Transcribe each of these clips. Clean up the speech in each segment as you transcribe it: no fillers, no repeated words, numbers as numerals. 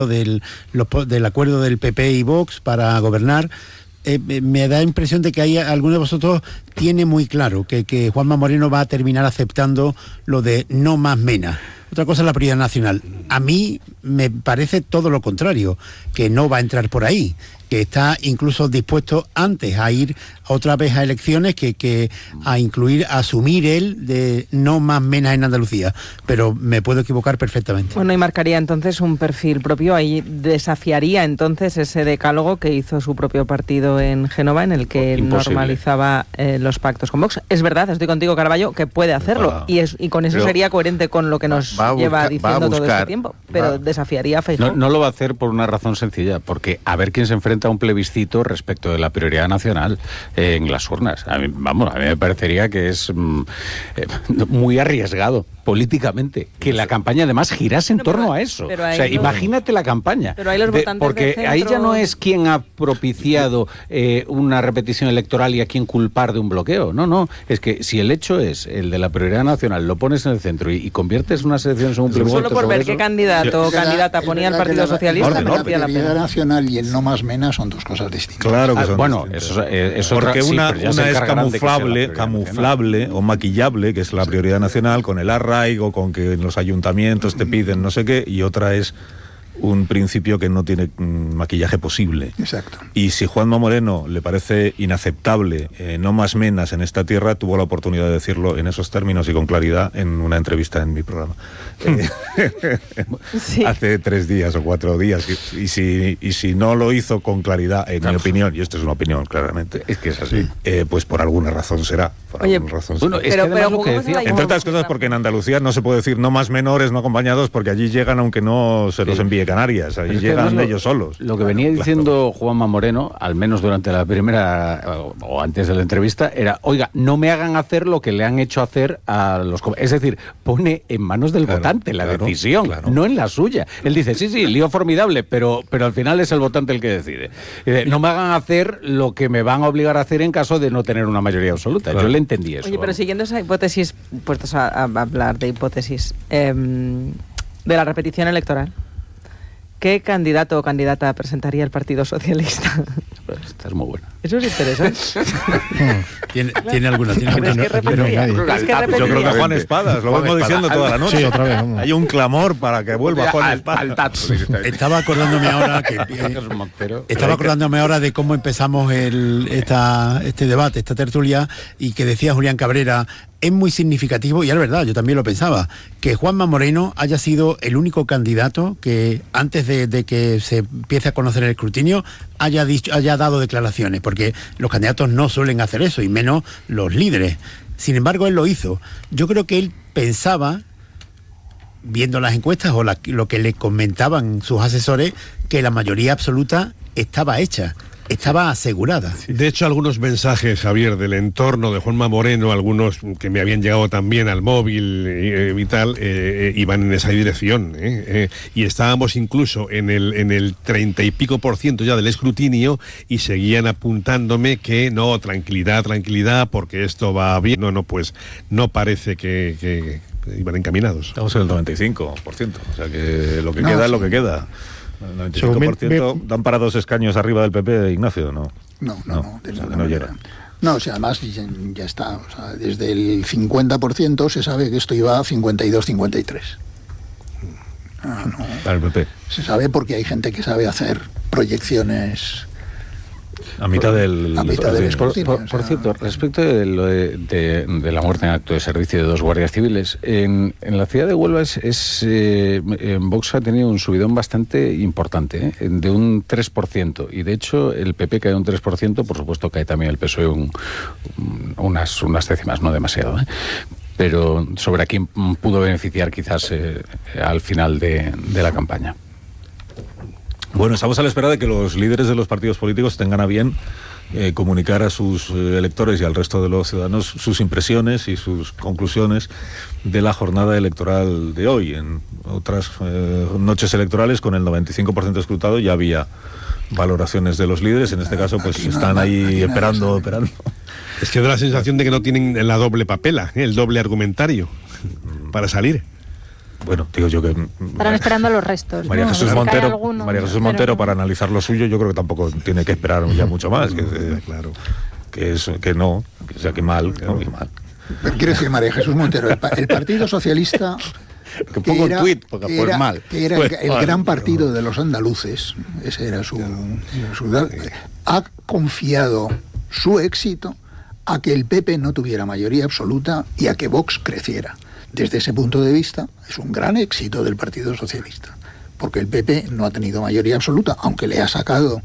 del acuerdo del PP y Vox para gobernar, me da impresión de que hay alguno de vosotros tiene muy claro que Juanma Moreno va a terminar aceptando lo de no más Mena. Otra cosa es la prioridad nacional. A mí me parece todo lo contrario, que no va a entrar por ahí, que está incluso dispuesto antes a ir otra vez a elecciones que a asumir él de no más Mena en Andalucía, pero me puedo equivocar perfectamente. Bueno, y marcaría entonces un perfil propio, ahí desafiaría entonces ese decálogo que hizo su propio partido en Génova, en el que normalizaba los pactos con Vox. Es verdad, estoy contigo, Carballo, que puede hacerlo, y con eso sería coherente con lo que nos lleva diciendo todo este tiempo, pero desafiaría a Feijóo. No lo va a hacer por una razón sencilla, porque a ver quién se enfrenta a un plebiscito respecto de la prioridad nacional en las urnas. A mí me parecería que es muy arriesgado políticamente que la campaña además girase en torno a eso. Imagínate la campaña. Pero ahí los votantes porque centro... ahí ya no es quien ha propiciado una repetición electoral y a quien culpar de un bloqueo. No, es que si el hecho es el de la prioridad nacional, lo pones en el centro y conviertes unas elecciones en un plebiscito. Solo por ver qué candidato o candidata ponía el Partido Socialista, merecía la pena. La prioridad nacional y el no más Mena son dos cosas distintas. Claro que son distintas. Eso porque una es camuflable o maquillable, que es la prioridad nacional, con el arraigo, con que en los ayuntamientos te piden no sé qué, y otra es un principio que no tiene maquillaje posible. Exacto. Y si Juanma Moreno le parece inaceptable no más Menas en esta tierra, tuvo la oportunidad de decirlo en esos términos y con claridad en una entrevista en mi programa. Sí. Hace 3 días o 4 días. Y si no lo hizo con claridad, en mi opinión, y esto es una opinión claramente, es que es así, pues por alguna razón será. Entre otras cosas porque en Andalucía no se puede decir no más menores no acompañados, porque allí llegan aunque no se los envíe Canarias, ahí llegan ellos solos. Lo que venía diciendo Juanma Moreno, al menos durante la primera o antes de la entrevista, era, oiga, no me hagan hacer lo que le han hecho hacer a los... Es decir, pone en manos del votante la decisión, no en la suya. Él dice, sí, lío formidable, pero al final es el votante el que decide. No me hagan hacer lo que me van a obligar a hacer en caso de no tener una mayoría absoluta. Yo le entendí eso. Oye, pero siguiendo esa hipótesis, puestos a hablar de hipótesis, de la repetición electoral, ¿qué candidato o candidata presentaría el Partido Socialista? Esta es muy buena. Eso es interesante. ¿Tiene alguna? Yo creo que Juan Espadas, lo vengo diciendo toda la noche. Sí, otra vez. Hay un clamor para que vuelva Juan Espadas. Estaba acordándome ahora de cómo empezamos este debate, esta tertulia, y que decía Julián Cabrera, es muy significativo, y es verdad, yo también lo pensaba, que Juanma Moreno haya sido el único candidato que antes de que se empiece a conocer el escrutinio haya dado declaraciones, porque los candidatos no suelen hacer eso, y menos los líderes. Sin embargo, él lo hizo. Yo creo que él pensaba, viendo las encuestas o lo que le comentaban sus asesores, que la mayoría absoluta estaba hecha, estaba asegurada. De hecho, algunos mensajes, Javier, del entorno de Juanma Moreno, algunos que me habían llegado también al móvil y tal, iban en esa dirección. Y estábamos incluso en el 30 y pico % ya del escrutinio, y seguían apuntándome que no, tranquilidad, porque esto va bien. No, pues no parece que iban encaminados. Estamos en el 95%, o sea que lo que queda es lo que queda. El 95% dan para 2 escaños arriba del PP, Ignacio, ¿no? No, llega. No, o sea, además ya está. O sea, desde el 50% se sabe que esto iba a 52-53. Para el PP. Se sabe porque hay gente que sabe hacer proyecciones a mitad del escrutinio. Por cierto, respecto de lo de la muerte en acto de servicio de 2 guardias civiles, en la ciudad de Huelva Vox ha tenido un subidón bastante importante, de un 3%, y de hecho el PP cae un 3%, por supuesto cae también el PSOE unas décimas, no demasiado, pero sobre a quién pudo beneficiar quizás al final de la campaña. Bueno, estamos a la espera de que los líderes de los partidos políticos tengan a bien comunicar a sus electores y al resto de los ciudadanos sus impresiones y sus conclusiones de la jornada electoral de hoy. En otras noches electorales, con el 95% escrutado, ya había valoraciones de los líderes. En este caso, pues están ahí esperando. Es que da la sensación de que no tienen la doble papela, el doble argumentario para salir. bueno, digo yo que... Estarán esperando los restos. María Jesús Montero, para analizar lo suyo, yo creo que tampoco tiene que esperar ya mucho más. Claro. Que mal. Quiero decir, María Jesús Montero, el Partido Socialista... Que pongo un tuit, porque por mal. Que era el gran partido de los andaluces, ese era su ha confiado su éxito a que el PP no tuviera mayoría absoluta y a que Vox creciera. Desde ese punto de vista, es un gran éxito del Partido Socialista, porque el PP no ha tenido mayoría absoluta, aunque le ha sacado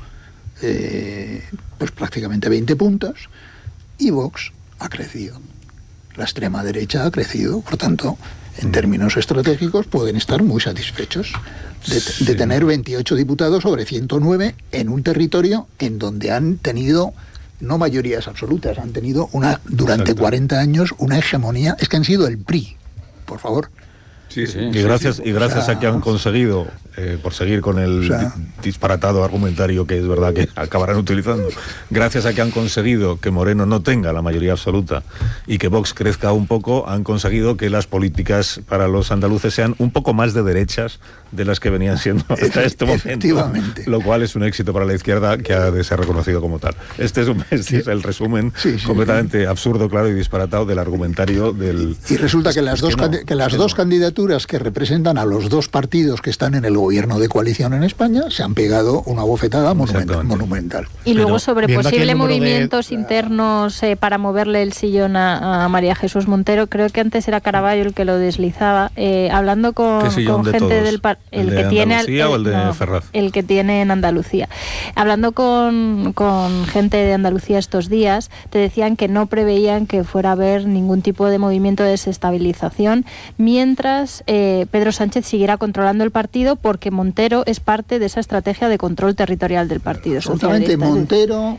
pues prácticamente 20 puntos, y Vox ha crecido. La extrema derecha ha crecido, por tanto, en términos estratégicos pueden estar muy satisfechos de tener 28 diputados sobre 109 en un territorio en donde han tenido no mayorías absolutas, han tenido durante 40 años una hegemonía, es que han sido el PRI, por favor. Y gracias a que han conseguido, por seguir con el disparatado argumentario que es verdad que acabarán utilizando, gracias a que han conseguido que Moreno no tenga la mayoría absoluta y que Vox crezca un poco, han conseguido que las políticas para los andaluces sean un poco más de derechas de las que venían siendo hasta este momento, lo cual es un éxito para la izquierda que ha de ser reconocido como tal. Este es el resumen completamente absurdo, claro y disparatado del argumentario del... Y resulta que las dos candidaturas que representan a los dos partidos que están en el gobierno de coalición en España se han pegado una bofetada monumental. Y luego sobre posibles movimientos internos para moverle el sillón a María Jesús Montero, creo que antes era Caraballo el que lo deslizaba, hablando con gente del el que tiene Andalucía o el de Ferraz. El que tiene en Andalucía. Hablando con gente de Andalucía estos días, te decían que no preveían que fuera a haber ningún tipo de movimiento de desestabilización mientras Pedro Sánchez siguiera controlando el partido, porque Montero es parte de esa estrategia de control territorial del Partido Socialista. Montero,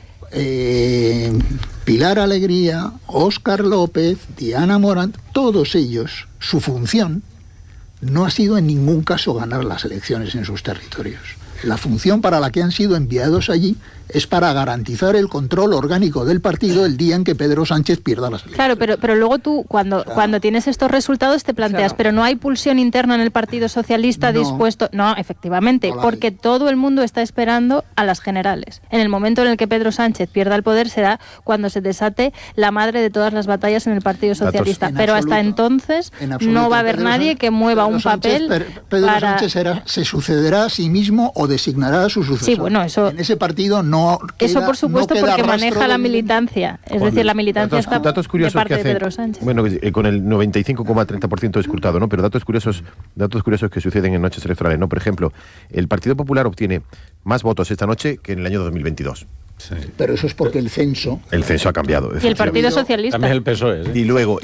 Pilar Alegría, Óscar López, Diana Morant, todos ellos, su función no ha sido en ningún caso ganar las elecciones en sus territorios. La función para la que han sido enviados allí es para garantizar el control orgánico del partido el día en que Pedro Sánchez pierda las elecciones. Claro, pero luego tú, cuando tienes estos resultados, te planteas, pero no hay pulsión interna en el Partido Socialista dispuesto... No, efectivamente, porque todo el mundo está esperando a las generales. En el momento en el que Pedro Sánchez pierda el poder será cuando se desate la madre de todas las batallas en el Partido Socialista. Pero hasta entonces no va a haber nadie que mueva un papel Pedro Sánchez se sucederá a sí mismo o designará a su sucesor. Sí, bueno, eso... En ese partido no queda, eso por supuesto, no porque maneja la militancia. Es decir, la militancia está de parte de Pedro Sánchez. Bueno, con el 95,30% escrutado, ¿no? Pero datos curiosos que suceden en noches electorales, ¿no? Por ejemplo, el Partido Popular obtiene más votos esta noche que en el año 2022. Sí. Pero eso es porque el censo ha cambiado. Y el Partido Socialista. También el PSOE. ¿Sí? Y luego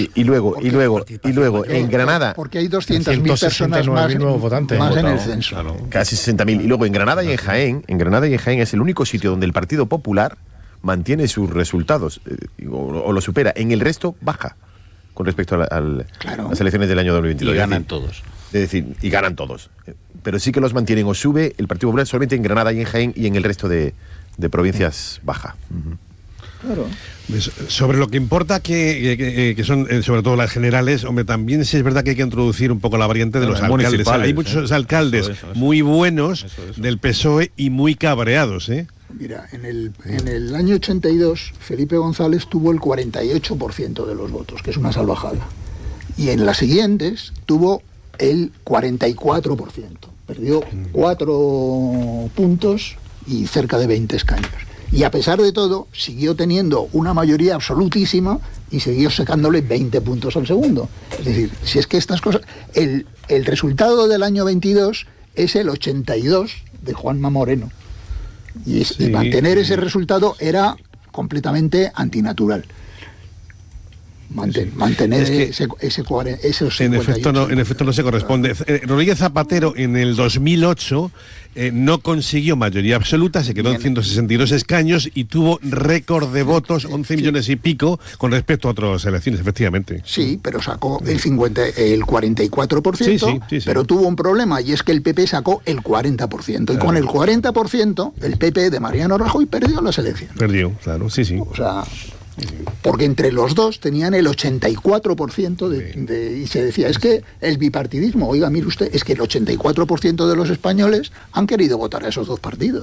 en Granada. Porque hay 200.000 personas más en el censo. Claro. Casi 60.000. Y luego en Granada y en Jaén es el único sitio donde el Partido Popular mantiene sus resultados o lo supera. En el resto baja con respecto a las elecciones del año 2022. Y ganan todos. Es decir, y ganan todos. Pero sí que los mantienen o sube el Partido Popular solamente en Granada y en Jaén, y en el resto de provincias baja. Claro. Sobre lo que importa que son sobre todo las generales, hombre, también sí es verdad que hay que introducir un poco la variante de los alcaldes. Hay muchos alcaldes muy buenos del PSOE y muy cabreados, ¿eh? Mira, en el año 82 Felipe González tuvo el 48% de los votos, que es una salvajada. Y en las siguientes tuvo el 44%. Perdió 4 puntos y cerca de 20 escaños. Y a pesar de todo, siguió teniendo una mayoría absolutísima y siguió sacándole 20 puntos al segundo. Es decir, si es que estas cosas... El resultado del año 22 es el 82 de Juanma Moreno. Y mantener ese resultado era completamente antinatural. Mantener esos en efecto no se corresponde. Rodríguez Zapatero en el 2008 no consiguió mayoría absoluta, se quedó en 162 escaños y tuvo récord de votos, 11 millones y pico, con respecto a otras elecciones, efectivamente. Sí, pero sacó el 44%, pero tuvo un problema, y es que el PP sacó el 40%, y con el 40% el PP de Mariano Rajoy perdió las elecciones. Perdió, claro, sí. O sea... Porque entre los dos tenían el 84% y se decía, es que el bipartidismo, oiga, mire usted, es que el 84% de los españoles han querido votar a esos dos partidos.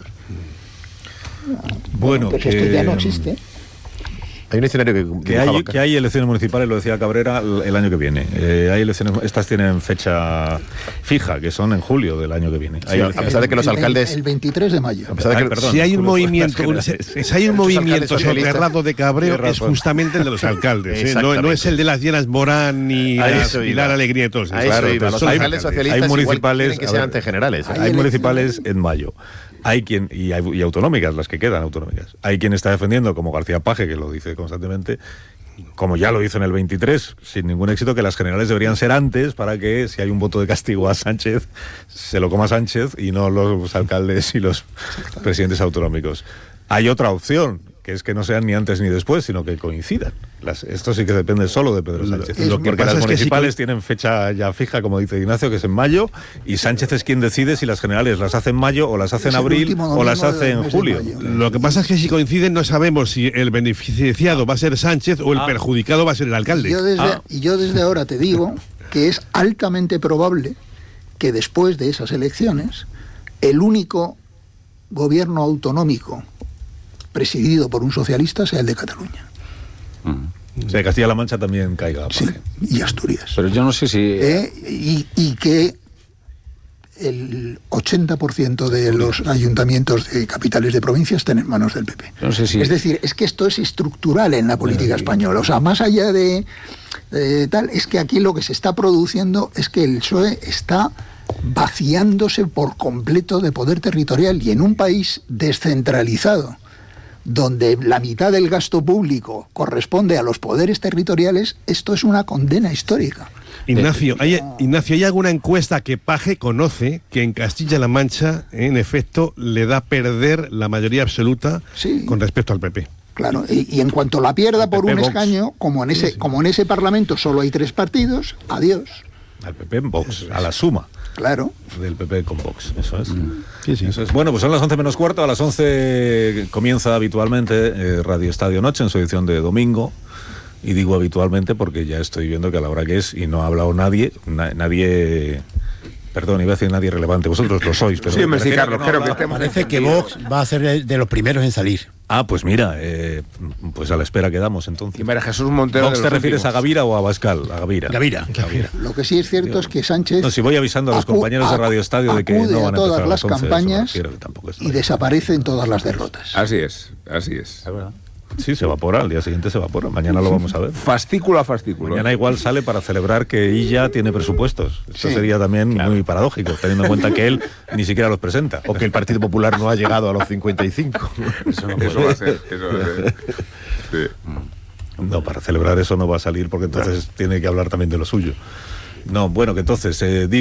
Bueno, pues esto ya no existe. Hay un escenario que hay elecciones municipales, lo decía Cabrera, el año que viene. Hay elecciones, estas tienen fecha fija, que son en julio del año que viene. Sí, a pesar de que los alcaldes... El 23 de mayo. A pesar de que, si hay un movimiento, soterrado de cabreo, es justamente el de los alcaldes. No es el de las Llenas Morán ni Pilar Alegría y todos. Claro, los alcaldes socialistas hay municipales que sean antes generales. Hay municipales en mayo. Hay quien, y autonómicas, las que quedan autonómicas. Hay quien está defendiendo, como García Paje, que lo dice constantemente, como ya lo hizo en el 23, sin ningún éxito, que las generales deberían ser antes para que, si hay un voto de castigo a Sánchez, se lo coma Sánchez y no los alcaldes y los presidentes autonómicos. Hay otra opción, que es que no sean ni antes ni después, sino que coincidan. Esto sí que depende solo de Pedro Sánchez. Porque las municipales tienen fecha ya fija, como dice Ignacio, que es en mayo, y Sánchez es quien decide si las generales las hace en mayo, o las hace en abril, o las hace en julio. Lo que pasa es que si coinciden no sabemos si el beneficiado va a ser Sánchez o el perjudicado va a ser el alcalde. Y yo desde ahora te digo que es altamente probable que después de esas elecciones el único gobierno autonómico presidido por un socialista sea el de Cataluña. O sea, Castilla-La Mancha también caiga. Sí, y Asturias. Pero yo no sé si... Y que el 80% de los ayuntamientos de capitales de provincias estén en manos del PP. No sé si... Es decir, es que esto es estructural en la política española. O sea, más allá de tal, es que aquí lo que se está produciendo es que el PSOE está vaciándose por completo de poder territorial, y en un país descentralizado, donde la mitad del gasto público corresponde a los poderes territoriales, esto es una condena histórica. Ignacio, ¿hay alguna encuesta que Paje conoce que en Castilla-La Mancha, en efecto, le da a perder la mayoría absoluta con respecto al PP? Claro, y en cuanto la pierda por un escaño, como en ese Parlamento solo hay 3 partidos, adiós. Al PP en Vox, a la suma. Claro. Del PP con Vox, eso es. Eso es. Bueno, pues son las 11 menos cuarto. A las 11 comienza habitualmente Radio Estadio Noche en su edición de domingo. Y digo habitualmente porque ya estoy viendo que a la hora que es, y no ha hablado nadie, perdón, iba a decir nadie relevante, vosotros lo sois, pero... Sí, Carlos, creo que parece que Vox va a ser de los primeros en salir. Pues mira, pues a la espera quedamos entonces. Y María Jesús Montero... ¿Vox te refieres a Gavira o a Abascal? A Gavira. Gavira. Lo que sí es cierto es que Sánchez... No, si voy avisando a los compañeros de Radio Estadio de que no van a empezar todas las campañas y desaparecen todas las derrotas. Así es. Es verdad. Sí, se evapora, al día siguiente se evapora. Mañana lo vamos a ver. Fascículo a fascículo. Mañana igual sale para celebrar que ella tiene presupuestos. Eso sería también muy paradójico, teniendo en cuenta que él ni siquiera los presenta. O que el Partido Popular no ha llegado a los 55. Eso va a ser. Sí. No, para celebrar eso no va a salir, porque entonces tiene que hablar también de lo suyo. No, bueno, que entonces,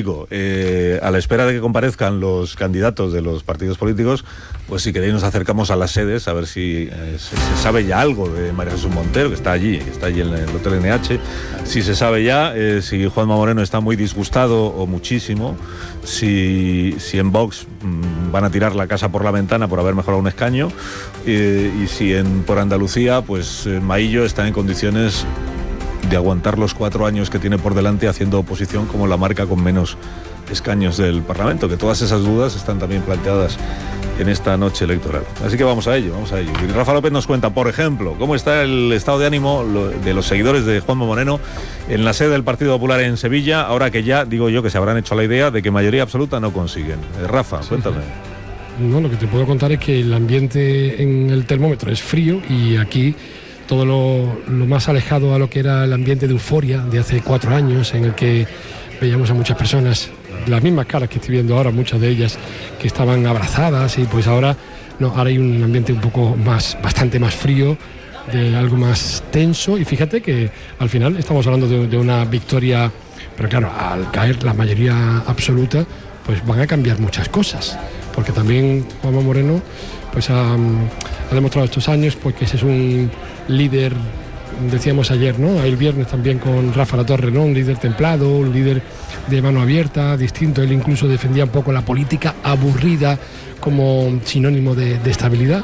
a la espera de que comparezcan los candidatos de los partidos políticos, pues si queréis nos acercamos a las sedes a ver si se sabe ya algo de María Jesús Montero, que está allí en el Hotel NH, si se sabe ya si Juanma Moreno está muy disgustado o muchísimo, si en Vox van a tirar la casa por la ventana por haber mejorado un escaño, y si por Andalucía, pues Maillo está en condiciones de aguantar los 4 años que tiene por delante haciendo oposición como la marca con menos escaños del Parlamento, que todas esas dudas están también planteadas en esta noche electoral. Así que vamos a ello. Y Rafa López nos cuenta, por ejemplo, cómo está el estado de ánimo de los seguidores de Juanma Moreno en la sede del Partido Popular en Sevilla, ahora que ya, digo yo, que se habrán hecho la idea de que mayoría absoluta no consiguen. Rafa, cuéntame. No, lo que te puedo contar es que el ambiente en el termómetro es frío, y aquí todo lo más alejado a lo que era el ambiente de euforia de hace 4 años, en el que veíamos a muchas personas, las mismas caras que estoy viendo ahora, muchas de ellas que estaban abrazadas, y pues ahora hay un ambiente bastante más frío, de algo más tenso, y fíjate que al final estamos hablando de una victoria, pero claro, al caer la mayoría absoluta, pues van a cambiar muchas cosas, porque también Juanma Moreno pues ha demostrado estos años pues que ese es un líder, decíamos ayer, ¿no? El viernes también con Rafa Latorre, ¿no? Un líder templado, un líder de mano abierta, distinto. Él incluso defendía un poco la política aburrida como sinónimo de estabilidad.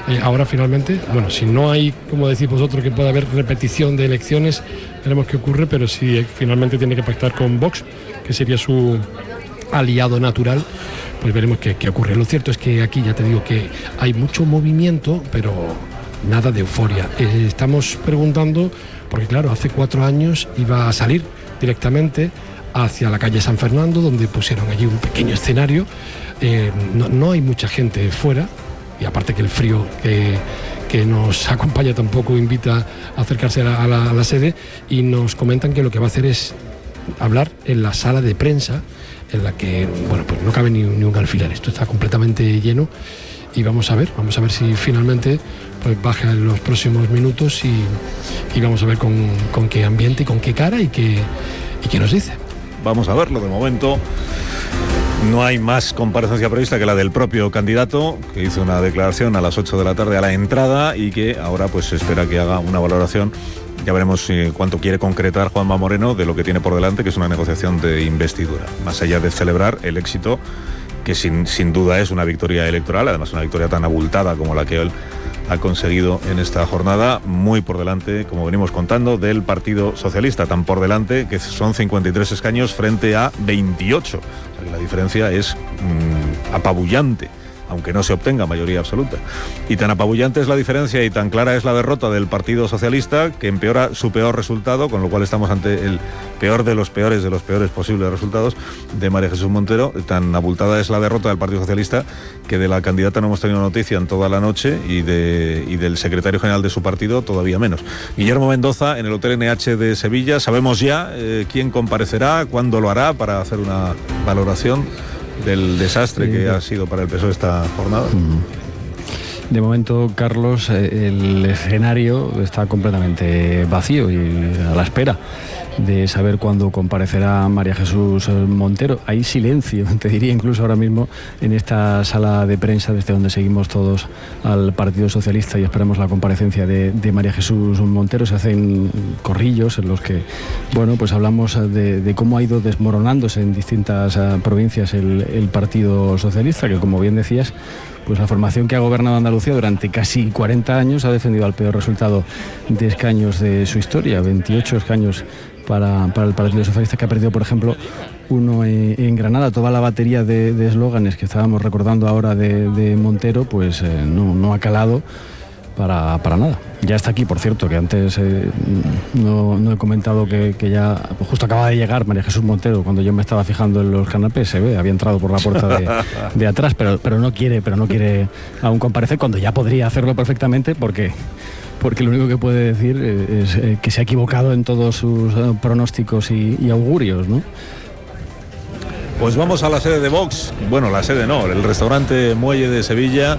ahora finalmente, bueno, si no hay, como decís vosotros, que pueda haber repetición de elecciones, veremos qué ocurre, pero si finalmente tiene que pactar con Vox, que sería su aliado natural, pues veremos qué ocurre. Lo cierto es que aquí ya te digo que hay mucho movimiento, pero nada de euforia. Estamos preguntando, porque claro, hace 4 años iba a salir directamente hacia la calle San Fernando, donde pusieron allí un pequeño escenario. No hay mucha gente fuera, y aparte que el frío que nos acompaña tampoco invita a acercarse a la sede, y nos comentan que lo que va a hacer es hablar en la sala de prensa, en la que, bueno, pues no cabe ni un alfiler. Esto está completamente lleno y vamos a ver si finalmente pues baja en los próximos minutos y vamos a ver con qué ambiente y con qué cara y qué nos dice. Vamos a verlo. De momento no hay más comparecencia prevista que la del propio candidato, que hizo una declaración a las 8 de la tarde a la entrada y que ahora pues se espera que haga una valoración. Ya veremos cuánto quiere concretar Juanma Moreno de lo que tiene por delante, que es una negociación de investidura. Más allá de celebrar el éxito, que sin duda es una victoria electoral, además una victoria tan abultada como la que él ha conseguido en esta jornada, muy por delante, como venimos contando, del Partido Socialista, tan por delante que son 53 escaños frente a 28. O sea que la diferencia es apabullante, aunque no se obtenga mayoría absoluta. Y tan apabullante es la diferencia y tan clara es la derrota del Partido Socialista, que empeora su peor resultado, con lo cual estamos ante el peor de los peores posibles resultados de María Jesús Montero. Tan abultada es la derrota del Partido Socialista que de la candidata no hemos tenido noticia en toda la noche y del secretario general de su partido todavía menos. Guillermo Mendoza, en el Hotel NH de Sevilla. Sabemos ya quién comparecerá, cuándo lo hará, para hacer una valoración del desastre que ha sido para el PSOE esta jornada. De momento, Carlos, el escenario está completamente vacío y a la espera de saber cuándo comparecerá María Jesús Montero. Hay silencio, te diría, incluso ahora mismo en esta sala de prensa desde donde seguimos todos al Partido Socialista y esperamos la comparecencia de María Jesús Montero. Se hacen corrillos en los que, bueno, pues hablamos de cómo ha ido desmoronándose en distintas provincias el Partido Socialista, que, como bien decías, pues la formación que ha gobernado Andalucía durante casi 40 años ha defendido el peor resultado de escaños de su historia, 28 escaños para el Partido Socialista, que ha perdido, por ejemplo, uno en Granada. Toda la batería de eslóganes que estábamos recordando ahora de Montero, pues no ha calado para nada. Ya está aquí, por cierto, que antes no he comentado que ya justo acaba de llegar María Jesús Montero. Cuando yo me estaba fijando en los canapés, se ve, había entrado por la puerta de atrás, pero no quiere aún comparecer, cuando ya podría hacerlo perfectamente, porque lo único que puede decir es que se ha equivocado en todos sus pronósticos y augurios, ¿no? Pues vamos a la sede de Vox. Bueno, la sede no, el restaurante Muelle de Sevilla,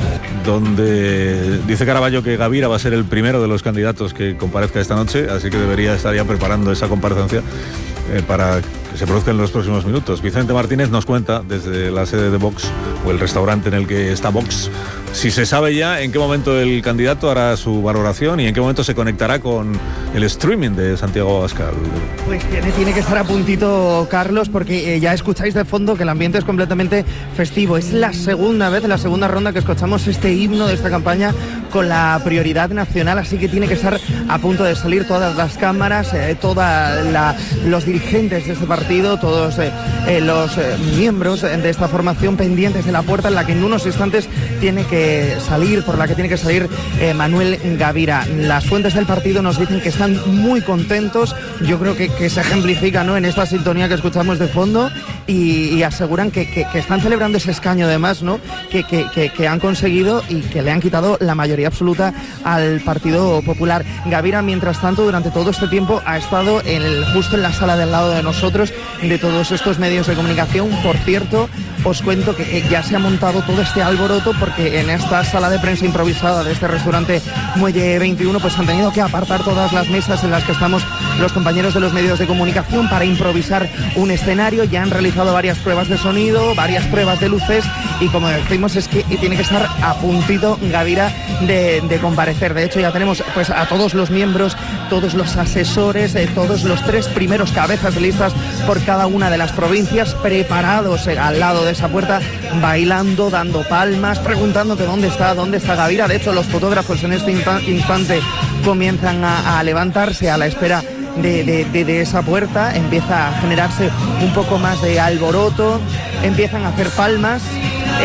donde dice Caraballo que Gavira va a ser el primero de los candidatos que comparezca esta noche, así que debería estar ya preparando esa comparecencia para que se produzca en los próximos minutos. Vicente Martínez nos cuenta desde la sede de Vox, o el restaurante en el que está Vox, si se sabe ya en qué momento el candidato hará su valoración y en qué momento se conectará con el streaming de Santiago Abascal. Pues tiene que estar a puntito, Carlos, porque ya escucháis de fondo que el ambiente es completamente festivo. Es la segunda ronda que escuchamos este himno de esta campaña con la prioridad nacional, así que tiene que estar a punto de salir todas las cámaras, los dirigentes de este partido, todos los miembros de esta formación pendientes de la puerta en la que en unos instantes por la que tiene que salir Manuel Gavira. Las fuentes del partido nos dicen que están muy contentos. Yo creo que se ejemplifica, ¿no?, en esta sintonía que escuchamos de fondo, y aseguran que están celebrando ese escaño, además, ¿no?, que han conseguido y que le han quitado la mayoría absoluta al Partido Popular. Gavira, mientras tanto, durante todo este tiempo ha estado justo en la sala del lado de nosotros, de todos estos medios de comunicación. Por cierto, os cuento que ya se ha montado todo este alboroto, porque en esta sala de prensa improvisada de este restaurante Muelle 21 pues han tenido que apartar todas las mesas en las que estamos los compañeros de los medios de comunicación para improvisar un escenario. Ya han realizado varias pruebas de sonido, varias pruebas de luces, y como decimos es que tiene que estar a puntito Gavira de comparecer. De hecho ya tenemos pues a todos los miembros, todos los asesores, todos los 3 primeros cabezas de listas por cada una de las provincias preparados al lado de esa puerta, bailando, dando palmas, preguntando que dónde está Gavira. De hecho los fotógrafos en este instante comienzan a levantarse a la espera de esa puerta. Empieza a generarse un poco más de alboroto, empiezan a hacer palmas